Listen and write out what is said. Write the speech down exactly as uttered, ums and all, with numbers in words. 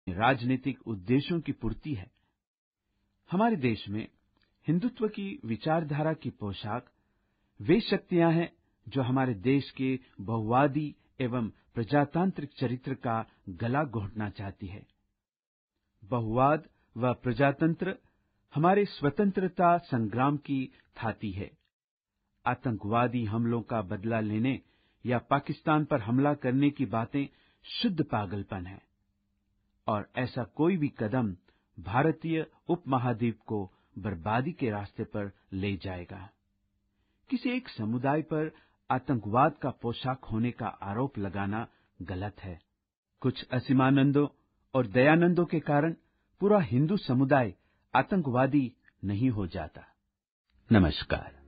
राजनीतिक उद्देश्यों की पूर्ति है। हमारे देश में हिंदुत्व की विचारधारा की पोशाक वे शक्तियां हैं जो हमारे देश के बहुवादी एवं प्रजातांत्रिक चरित्र का गला घोंटना चाहती है। बहुवाद व प्रजातंत्र हमारे स्वतंत्रता संग्राम की थाती है। आतंकवादी हमलों का बदला लेने या पाकिस्तान पर हमला करने की बातें शुद्ध पागलपन है और ऐसा कोई भी कदम भारतीय उपमहाद्वीप को बर्बादी के रास्ते पर ले जाएगा। किसी एक समुदाय पर आतंकवाद का पोशाक होने का आरोप लगाना गलत है। कुछ असीमानंदों और दयानंदों के कारण पूरा हिंदू समुदाय आतंकवादी नहीं हो जाता। नमस्कार।